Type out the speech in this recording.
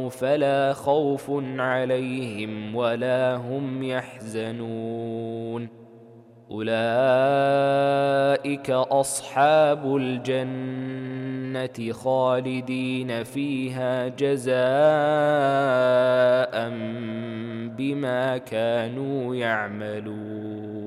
فلا خوف عليهم ولا هم يحزنون. أولئك أصحاب الجنة خالدين فيها جزاء بما كانوا يعملون.